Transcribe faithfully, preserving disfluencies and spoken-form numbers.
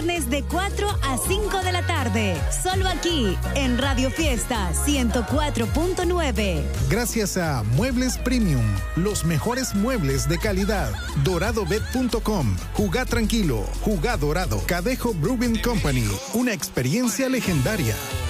De cuatro a cinco de la tarde, solo aquí en Radio Fiesta ciento cuatro punto nueve. Gracias a Muebles Premium, los mejores muebles de calidad. dorado bet punto com, jugá tranquilo, jugá dorado. Cadejo Brewing Company, una experiencia legendaria.